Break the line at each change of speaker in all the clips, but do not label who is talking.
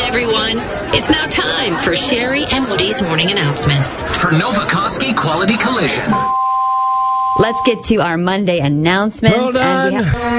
everyone. It's now time for Sherry and Woody's morning announcements.
For Novokoski Quality Collision.
Let's get to our Monday announcements.
Hold on.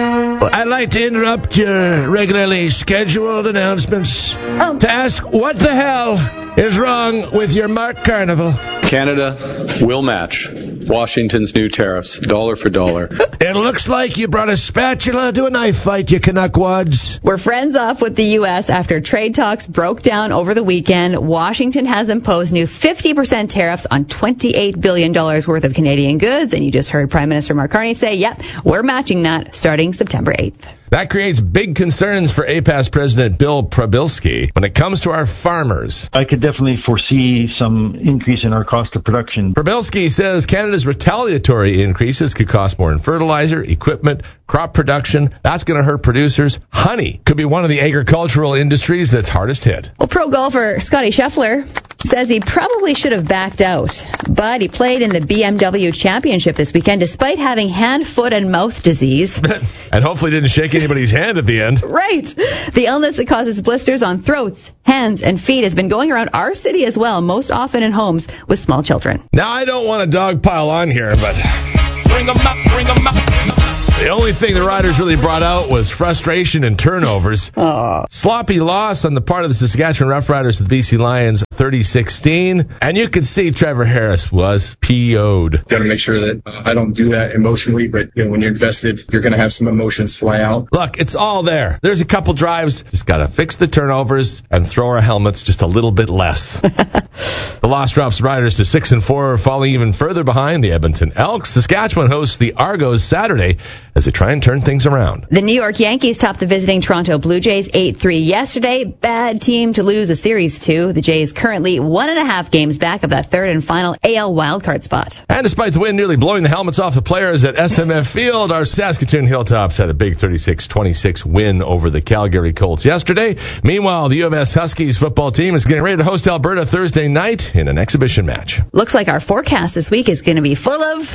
I'd like to interrupt your regularly scheduled announcements to ask what the hell is wrong with your Mark Carnival.
Canada will match Washington's new tariffs, dollar for dollar.
It looks like you brought a spatula to a knife fight, you Canuckwads.
We're friends off with the U.S. after trade talks broke down over the weekend. Washington has imposed new 50% tariffs on $28 billion worth of Canadian goods. And you just heard Prime Minister Mark Carney say, yep, we're matching that starting September 8th.
That creates big concerns for APAS President Bill Prabilski when it comes to our farmers.
I could definitely foresee some increase in our cost of production.
Prabilski says Canada's retaliatory increases could cost more in fertilizer, equipment, crop production. That's going to hurt producers. Honey could be one of the agricultural industries that's hardest hit.
Well, pro golfer Scotty Scheffler says he probably should have backed out, but he played in the BMW Championship this weekend despite having hand, foot, and mouth disease.
And hopefully didn't shake anybody's hand at the end.
Right. The illness that causes blisters on throats, hands, and feet has been going around our city as well, most often in homes with small children.
Now, I don't want to dogpile on here, but
Bring 'em up, bring 'em up.
the only thing the Riders really brought out was frustration and turnovers. Sloppy loss on the part of the Saskatchewan Roughriders to the BC Lions, 30-16. And you could see Trevor Harris was PO'd.
Got to make sure that I don't do that emotionally, but when you're invested, you're going to have some emotions fly out.
Look, it's all there. There's a couple drives. Just got to fix the turnovers and throw our helmets just a little bit less. The loss drops Riders to 6-4, falling even further behind the Edmonton Elks. Saskatchewan hosts the Argos Saturday as they try and turn things around.
The New York Yankees topped the visiting Toronto Blue Jays 8-3 yesterday. Bad team to lose a series to. The Jays currently 1.5 games back of that third and final AL wildcard spot.
And despite the wind nearly blowing the helmets off the players at SMF Field, our Saskatoon Hilltops had a big 36-26 win over the Calgary Colts yesterday. Meanwhile, the U of S Huskies football team is getting ready to host Alberta Thursday night in an exhibition match.
Looks like our forecast this week is going to be full of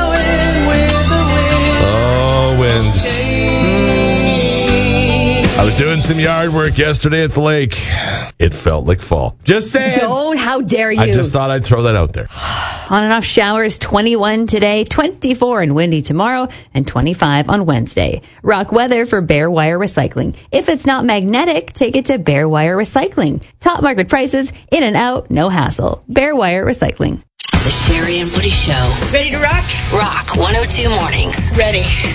wind. I was doing some yard work yesterday at the lake. It felt like fall. Just saying.
Don't, how dare you.
I just thought I'd throw that out there.
On and off showers, 21 today, 24 and windy tomorrow, and 25 on Wednesday. Rock weather for Bare Wire Recycling. If it's not magnetic, take it to Bare Wire Recycling. Top market prices, in and out, no hassle. Bare Wire Recycling.
The Sherry and Woody Show.
Ready to rock?
Rock 102 mornings.
Ready.